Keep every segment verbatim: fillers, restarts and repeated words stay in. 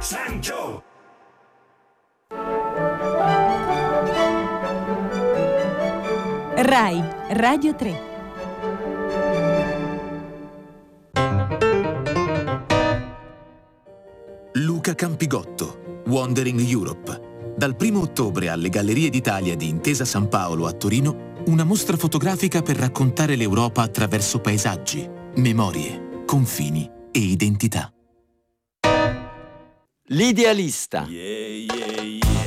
Sancho! Rai Radio tre. Luca Campigotto, Wandering Europe. Dal primo ottobre alle Gallerie d'Italia di Intesa San Paolo a Torino, una mostra fotografica per raccontare l'Europa attraverso paesaggi, memorie, confini e identità. L'idealista. Yeah, yeah,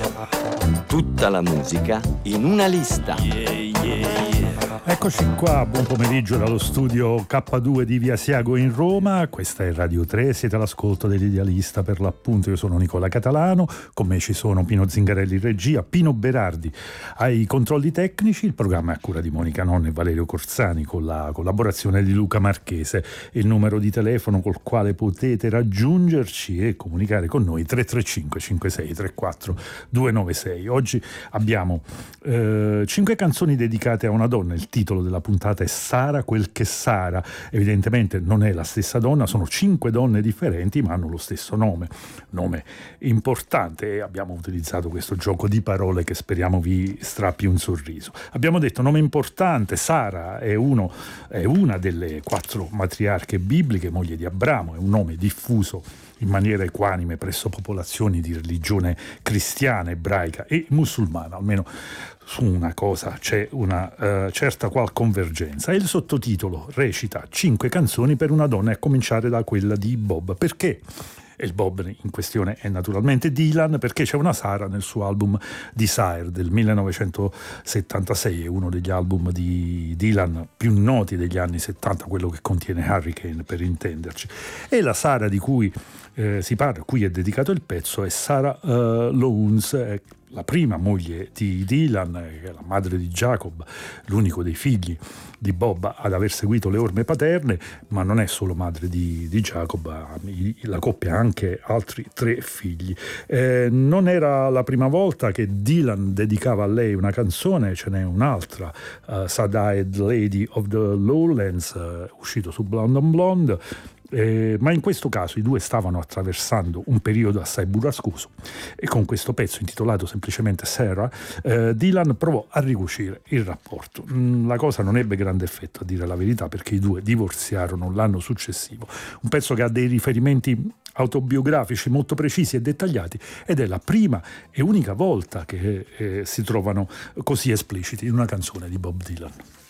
yeah. Tutta la musica in una lista. Yeah, yeah, yeah. Eccoci qua, buon pomeriggio dallo studio K due di Via Asiago in Roma. Questa è Radio tre, siete all'ascolto dell'Idealista per l'appunto. Io sono Nicola Catalano, con me ci sono Pino Zingarelli in regia, Pino Berardi ai controlli tecnici. Il programma è a cura di Monica Nonna e Valerio Corsani con la collaborazione di Luca Marchese. Il numero di telefono col quale potete raggiungerci e comunicare con noi tre tre cinque cinque sei tre quattro due nove sei. Oggi abbiamo eh, cinque canzoni dedicate a una donna. Il titolo della puntata è Sara quel che Sara. Evidentemente non è la stessa donna, sono cinque donne differenti ma hanno lo stesso nome, nome importante, e abbiamo utilizzato questo gioco di parole che speriamo vi strappi un sorriso. Abbiamo detto nome importante, Sara è, uno, è una delle quattro matriarche bibliche, moglie di Abramo, è un nome diffuso in maniera equanime presso popolazioni di religione cristiana, ebraica e musulmana. Almeno su una cosa c'è una uh, certa qual convergenza. E il sottotitolo recita cinque canzoni per una donna, a cominciare da quella di Bob. Perché? E il Bob in questione è naturalmente Dylan, perché c'è una Sara nel suo album Desire del millenovecentosettantasei, è uno degli album di Dylan più noti degli anni settanta, quello che contiene Hurricane per intenderci. E la Sara di cui eh, si parla, a cui è dedicato il pezzo, è Sarah uh, Lowndes, eh, la prima moglie di Dylan, che è la madre di Jacob, l'unico dei figli di Bob ad aver seguito le orme paterne, ma non è solo madre di, di Jacob, la coppia ha anche altri tre figli. Eh, non era la prima volta che Dylan dedicava a lei una canzone, ce n'è un'altra, uh, Sad-Eyed Lady of the Lowlands, uh, uscito su Blonde on Blonde. Eh, ma in questo caso i due stavano attraversando un periodo assai burrascoso e con questo pezzo intitolato semplicemente Sarah, eh, Dylan provò a ricucire il rapporto. Mm, la cosa non ebbe grande effetto, a dire la verità, perché i due divorziarono l'anno successivo. Un pezzo che ha dei riferimenti autobiografici molto precisi e dettagliati, ed è la prima e unica volta che eh, si trovano così espliciti in una canzone di Bob Dylan.